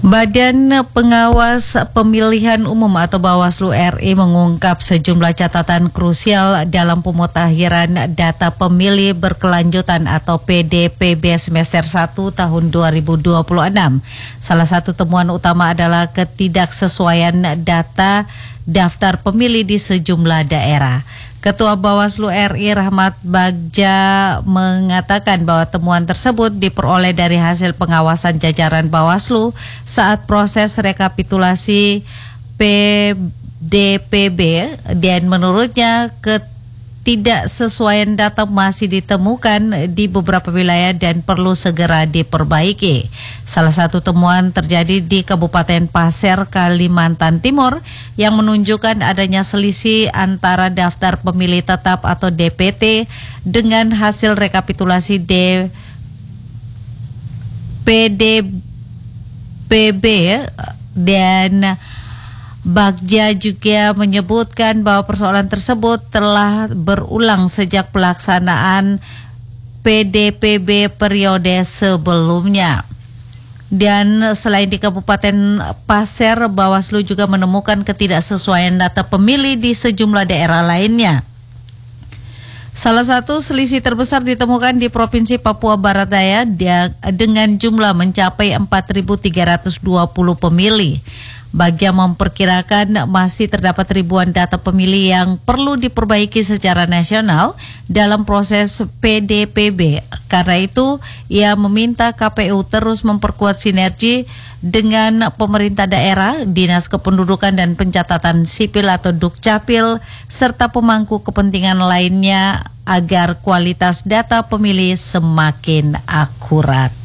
Badan Pengawas Pemilihan Umum atau Bawaslu RI mengungkap sejumlah catatan krusial dalam pemutahiran data pemilih berkelanjutan atau PDPB semester 1 tahun 2026. Salah satu temuan utama adalah ketidaksesuaian data daftar pemilih di sejumlah daerah. Ketua Bawaslu RI Rahmat Bagja mengatakan bahwa temuan tersebut diperoleh dari hasil pengawasan jajaran Bawaslu saat proses rekapitulasi PDPB, dan menurutnya ketidaksesuaian data masih ditemukan di beberapa wilayah dan perlu segera diperbaiki. Salah satu temuan terjadi di Kabupaten Pasir, Kalimantan Timur yang menunjukkan adanya selisih antara daftar pemilih tetap atau DPT dengan hasil rekapitulasi PDPB, dan Bagja juga menyebutkan bahwa persoalan tersebut telah berulang sejak pelaksanaan PDPB periode sebelumnya. Dan selain di Kabupaten Pasir, Bawaslu juga menemukan ketidaksesuaian data pemilih di sejumlah daerah lainnya. Salah satu selisih terbesar ditemukan di Provinsi Papua Barat Daya dengan jumlah mencapai 4.320 pemilih. Bagja memperkirakan masih terdapat ribuan data pemilih yang perlu diperbaiki secara nasional dalam proses PDPB. Karena itu, ia meminta KPU terus memperkuat sinergi dengan pemerintah daerah, Dinas Kependudukan dan Pencatatan Sipil atau Dukcapil, serta pemangku kepentingan lainnya agar kualitas data pemilih semakin akurat.